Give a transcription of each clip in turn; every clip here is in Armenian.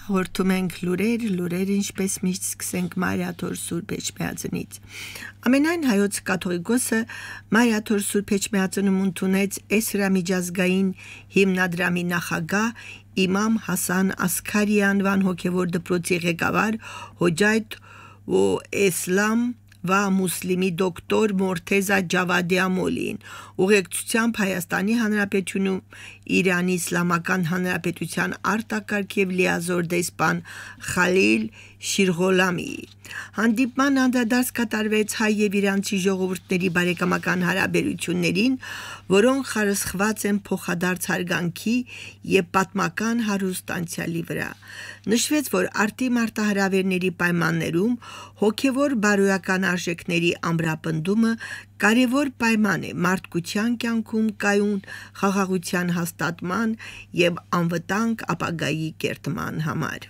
հաղորդում ենք լուրեր ինչպես միշտ սկսենք Մարիա Թոր Սուրբ Էջմիածնից։ Ամենայն հայոց կաթողիկոսը Մարիա Թոր Սուրբ Էջմիածնում ընդունեց Էսրա միջազգային հիմնադրամի նախագահ Իմամ Հասան Ասքարի անվան հոգևոր դպրոցի ղեկավար Հոջայթ ու Էսլամ và մուսլիմի դոկտոր Մորթեզա Ջավադի Ամոլին ուղեկցությամբ Հայաստանի Հանրապետությունում Իրանի Իսլամական Հանրապետության արտակարգ եւ լիազոր դեսպան Խալիլ Շիրղոլամի հանդիպման անդրադարձ կատարվեց հայ եւ իրանցի ժողովուրդների բարեկամական հարաբերություններին, որոնք խարսխված են փոխադարձ հարգանքի եւ պատմական հարուստ անցյալի վրա։ Նշվեց, որ արտի մարտահրավերների պայմաններում հոգևոր բարոյական արժեքների ամրապնդումը կարևոր պայման է մարդկության կյանքում կայուն խաղաղության հաստատման եւ անվտանգ ապագայի կերտման համար։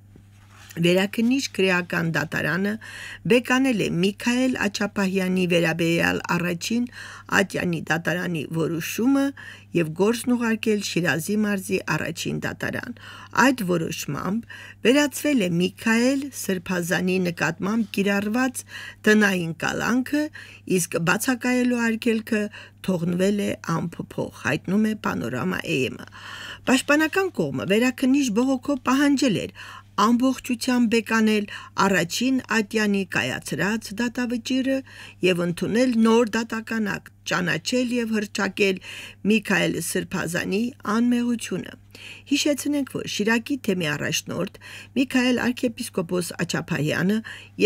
Վերաքննիչ քրեական դատարանը բեկանել է Միքայել Աչապահյանի վերաբերյալ առաջին ատյանի դատարանի որոշումը եւ գործն ուղարկել Շիրազի մարզի առաջին դատարան։ Այդ որոշմամբ վերացվել է Միքայել Սրբազանի նկատմամբ կիրառված տնային կալանքը, իսկ բացակայելու արգելքը թողնվել է անփոփոխ, հայտնում է Պանորամա AM-ը։ Պաշտպանական կողմը վերաքննիչ բողոքով պահանջել էր ամբողջությամբ բեկանել առաջին ատյանի կայացրած դատավճիռը եւ ընդունել նոր դատական ակտ, ճանաչել եւ հռչակել Միքայել Սրբազանի անմեղությունը։ Հիշեցնենք, որ Շիրակի թեմի առաջնորդ Միքայել arczepiskopos Աչապահյանը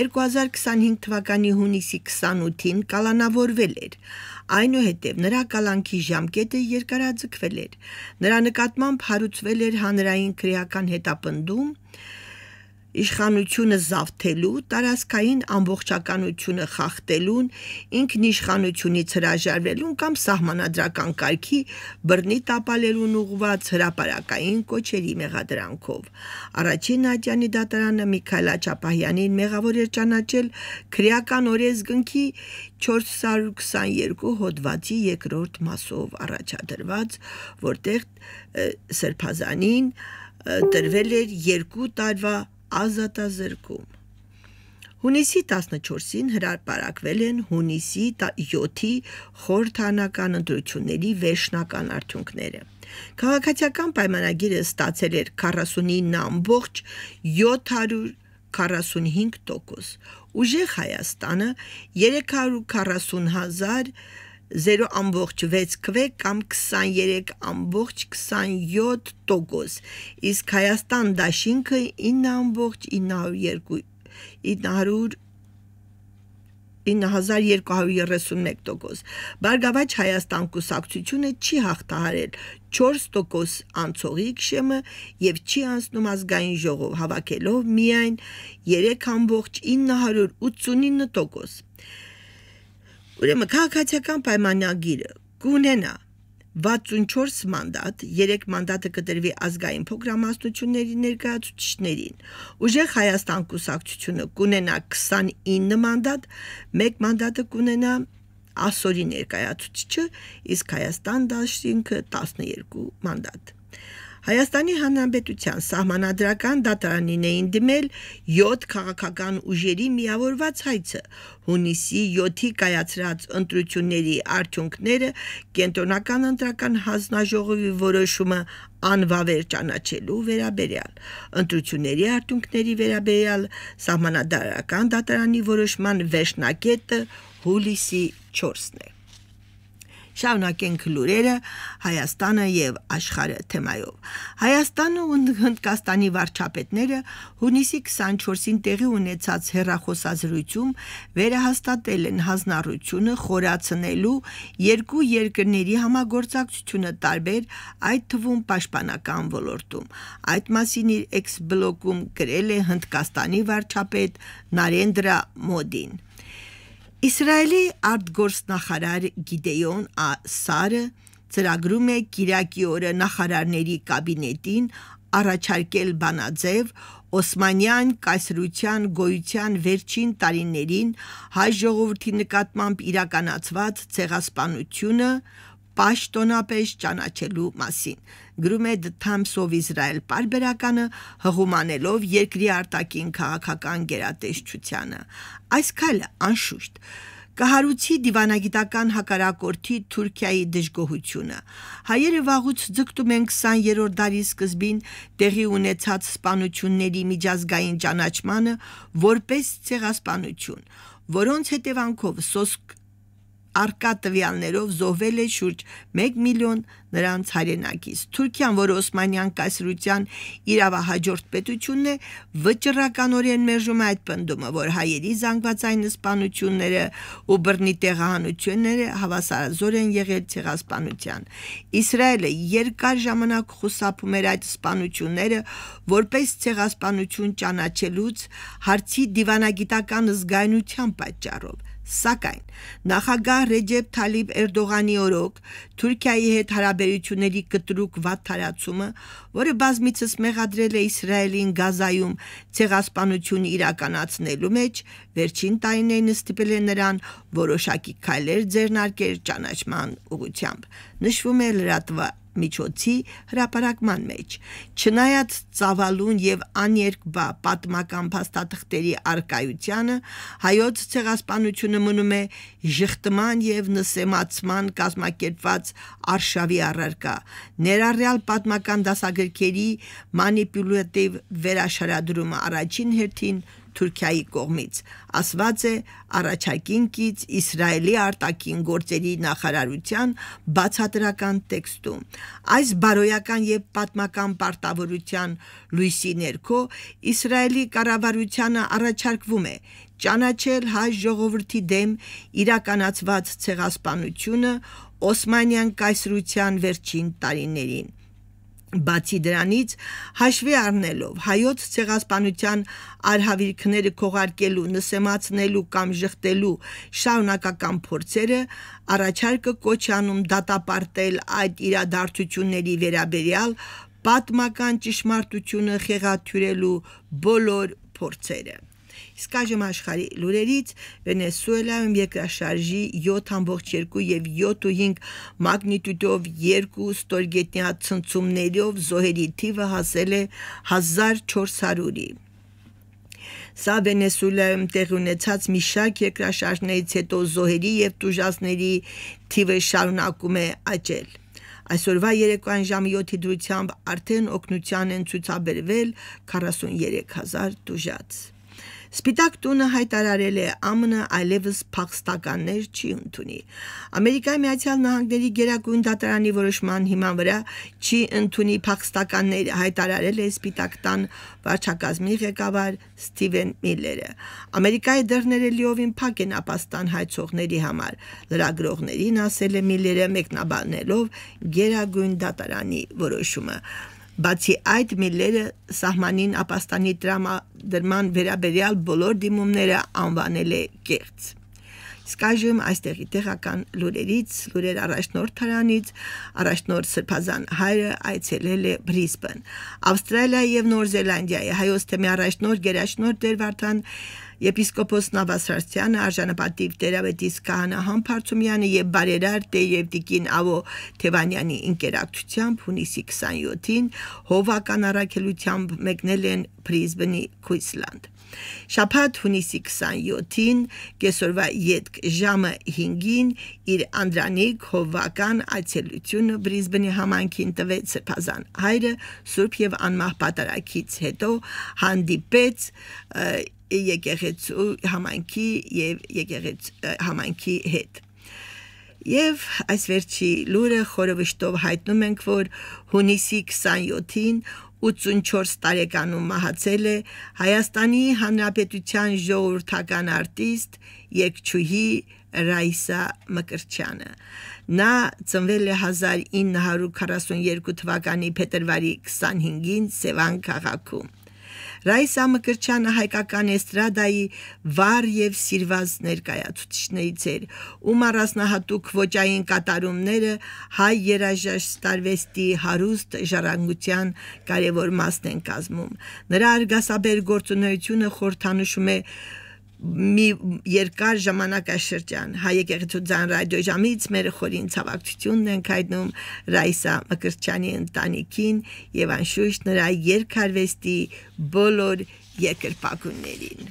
2025 թվականի հունիսի 28-ին կալանավորվել էր։ Այնուհետև նրա կալանքի ժամկետը երկարաձգվել էր։ Նրա նկատմամբ հարուցվել էր հանրային քրեական հետապնդում, իշխանությունը զավթելու, տարածքային ամբողջականությունը խախտելուն, ինքնիշխանությունից հրաժարվելուն կամ սահմանադրական կարգի բռնի տապալելուն ուղղված հրապարակային կոչերի մեղադրանքով։ Առաջին ատյանի դատարանը Միքայել Աչապահյանին մեղավոր էր ճանաչել քրեական օրենսգրքի 422 հոդվածի 2-րդ մասով առաջադրված, որտեղ Սրբազանին տրվել էր 2 տարվա ազատազրկում։ Հունիսի 14-ին հրապարակվել են հունիսի 7-ի խորհրդարանական ընտրությունների վերջնական արդյունքները։ Քաղաքացիական պայմանագիրը ստացել էր 49,745%, ուժեղ Հայաստանը 340,006 քվե կամ 23,27%, իսկ Հայաստան դաշինքը 9,231%։ Բարգավաճ Հայաստան կուսակցությունը չի հաղթահարել 4% անցողիկ շեմը եւ չի անցնում ազգային ժողով, հավաքելով միայն 3,989%։ Ուրեմն քաղաքացիական պայմանագիրը կունենա 64 մանդատ, 3 մանդատը կտրվի ազգային փոքրամասնությունների ներկայացուցիչներին, ուժեղ Հայաստան կուսակցությունը կունենա 29 մանդատ, 1 մանդատը կունենա ասորի ներկայացուցիչը, իսկ Հայաստան դաշինքը 12 մանդատ։ Հայաստանի Հանրապետության սահմանադրական դատարանին էին դիմել 7 քաղաքական ուժերի միավորված հայցը հունիսի 7-ի կայացրած ընտրությունների արդյունքները կենտրոնական ընտրական հանձնաժողովի որոշումը անվավեր ճանաչելու վերաբերյալ։ Ընտրությունների արդյունքների վերաբերյալ սահմանադրական դատարանի որոշման վերջնակետը հուլիսի 4-ն է։ Շարունակենք լուրերը Հայաստանը եւ աշխարհը թեմայով։ Հայաստանը ու Հնդկաստանի վարչապետները հունիսի 24-ին տեղի ունեցած հեռախոսազրույցում վերահաստատել են հանձնառությունը խորացնելու երկու երկրների համագործակցությունը տարբեր, այդ թվում պաշտպանական ոլորտում։ Այդ մասին իր էքս-բլոգում գրել է Հնդկաստանի վարչապետ Նարենդրա Մոդին։ Իսրայելի արտգործնախարար Գիդեոն Սարը ծրագրում է Կիրակի օրը նախարարների կաբինետին առաջարկել բանաձև Օսմանյան կայսրության գոյության վերջին տարիներին հայ ժողովրդի նկատմամբ իրականացված ցեղասպանությունը պաշտոնապես ճանաչելու մասին։ Գրում է The Times of Israel պարբերականը հղումանելով երկրի արտաքին քաղաքական գերատեսչությանը։ Այս քայլը անշուշտ կհարուցի դիվանագիտական հակառակորդի Թուրքիայի դժգոհությունը։ Հայերը վաղուց ձգտում են 20-րդ դարի սկզբին տեղի ունեցած սպանությունների միջազգային ճանաչմանը որպես ցեղասպանություն, որոնց հետևանքով սոսկ արկա տվյալներով զոհվել է շուրջ 1 միլիոն նրանց հայրենակից։ Թուրքիան, որը Օսմանյան կայսրության իրավահաջորդ պետությունն է, վճռականորեն մերժում է այդ պնդումը, որ հայերի զանգվածային սպանությունները ու բռնի տեղահանությունները հավասարազոր են եղել ցեղասպանության։ Իսրայելը երկար ժամանակ խուսափում էր այդ սպանությունները որպես ցեղասպանություն ճանաչելուց հարցի դիվանագիտական զգայունության պատճառով։ Սակայն նախագահ Ռեջեփ Թալիբ Էրդողանի օրոք Թուրքիայի հետ հարաբերությունների կտրուկ վատթարացումը, որը բազմիցս մեղադրել է Իսրայելին Գազայում ցեղասպանություն իրականացնելու մեջ, վերջին տարիներին ստիպել է նրան որոշակի քայլեր ձեռնարկել ճանաչման ուղղությամբ։ Նշվում է լրատվամիջոցի հրապարակման մեջ։ Չնայած ծավալուն եւ աներկբա պատմական փաստաթղթերի արկայությանը, հայոց ցեղասպանությունը մնում է ժխտման եւ նսեմացման կազմակերպված արշավի առարկա, ներառյալ պատմական դասագրքերի մանիպուլյատիվ վերաշարադրումը առաջին հերթին Թուրքիայի կողմից, ասված է առաջարկինքից Իսրայելի արտաքին գործերի նախարարության բացատրական տեքստում։ Այս բարոյական եւ պատմական պարտավորության լույսի ներքո Իսրայելի կառավարությանը առաջարկվում է ճանաչել հայ ժողովրդի դեմ իրականացված ցեղասպանությունը Օսմանյան կայսրության վերջին տարիներին։ Բացի դրանից, հաշվի առնելով հայոց ցեղասպանության արհավիրքները քողարկելու, նսեմացնելու կամ ժխտելու շարունակական փորձերը, առաջարկը կոչ է անում դատապարտել այդ իրադարձությունների վերաբերյալ պատմական ճշմարտությունը խեղաթյուրելու բոլոր փորձերը։ Իսկ այժմ աշխարհի լուրերից Վենեսուելայում երկրաշարժի 7.2 եւ 7.5 մագնիտուդով 2 ստորգետնյա ցնցումներով զոհերի թիվը հասել է 1400-ի։ Սա Վենեսուելայում տեղի ունեցած մի շարք երկրաշարժներից հետո զոհերի եւ տուժածների թիվը շարունակում է աճել։ Այսօրվա երեկոյան ժամը 7-ի դրությամբ արդեն օգնության են ցուցաբերվել 43000 տուժած։ Սպիտակ տունը հայտարարել է ԱՄՆ այլևս փախստականներ չի ընդունի։ Ամերիկայի Միացյալ Նահանգների Գերագույն դատարանի որոշման հիման վրա չի ընդունի փախստականներ, հայտարարել է Սպիտակ տան վարչակազմի ղեկավար Սթիվեն Միլլերը։ Ամերիկայի դռները լիովին փակ են ապաստան հայցողների համար, լրագրողներին ասել է Միլլերը մեկնաբանելով Գերագույն դատարանի որոշումը։ Բացի այդ, Միլլերը սահմանին ապաստանի տրամադրման վերաբերյալ բոլոր դիմումները անվանել է կեղծ։ Իսկ այժմ այստեղի տեղական լուրերից, լուրեր առաջնորդարանից, առաջնորդ Սրբազան հայրը այցելել է Բրիսբեն։ Ավստրալիայի եւ Նոր Զելանդիայի հայոց թեմի առաջնորդ գերաշնորհ Տեր Վարդան Եպիսկոպոս Նավասարսյանը, արժանապատիվ տերավետիս քահանա Համբարձումյանը եւ բարերար Տեր Եվտիկին Ավո Թևանյանի ինկերակցությամբ հունիսի 27-ին հովական առաքելությամբ մեկնել են Բրիսբենի Քուիսլանդ։ Շաբաթ հունիսի 27-ին կեսօրվա ետք ժամը 5-ին իր անդրանիկ հովվական այցելությունը Բրիսբենի համայնքին տվեց Սրբազան հայրը Սուրբ եւ անմահ պատարագից հետո հանդիպեց եկեղեցու համայնքի եւ համայնքի հետ։ Եվ այս վերջի լուրը խորովշտով հայտնում ենք, որ հունիսի 27-ին 84 տարեկանում մահացել է Հայաստանի Հանրապետության ժողովրդական արտիստ երգչուհի Ռայսա Մկրտչյանը։ Նա ծնվել է 1942 թվականի փետրվարի 25-ին Սևան քաղաքում։ Ռայսա Մկրտչյանը հայկական էստրադայի վառ եւ սիրված ներկայացուցիչներից էր, ում առանձնահատուկ ոճային կատարումները հայ երաժշտարվեստի հարուստ ժառանգության կարևոր մասն են կազմում։ Նրա արգասաբեր գործունեությունը խորհրդանշում է մի երկար ժամանակաշրջան հայ եկեղեցու ձայն ռադիոժամից մեր խորին ցավակցությունն ենք հայտնում Ռայսա Մկրտչյանի ընտանիքին եւ անշուշտ նրա երկարվեստի բոլոր երկրպագուներին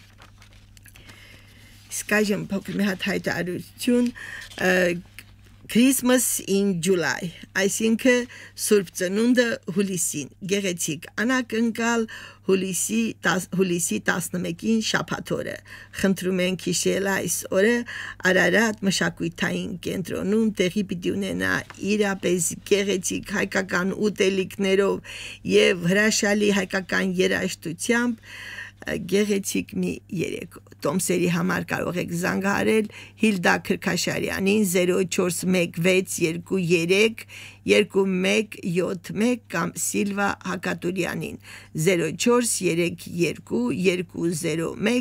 իսկ այժմ փոքր մի հատ հայտարարություն Christmas in July, այսինքն Սուրբ Ծնունդը հուլիսին, գեղեցիկ անակնկալ հուլիսի 11-ին շաբաթ օրը։ Խնդրում ենք հիշել այս օրը Արարատ մշակույթային կենտրոնում տեղի պիտի ունենա իրապես գեղեցիկ հայկական ուտելիքներով եւ հրաշալի հայկական երաժշտությամբ գեղեցիկ մի երեկո Տոմսերի համար կարող եք զանգահարել Հիլդա Քրքաշարյանին 0416632171 կամ Սիլվա Հակատուրյանին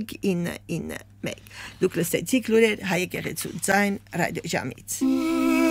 0432201991 Դուք լսեցիք լուրեր հայ եկեղեցու ձայն ռադիոժամից